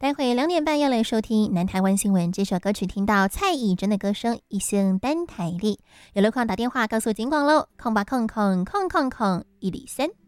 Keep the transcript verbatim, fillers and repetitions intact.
待会两点半要来收听南台湾新闻，这首歌曲听到蔡以真的歌声，一星单台历。有路况打电话告诉警广喽，空八空空空空空一里三。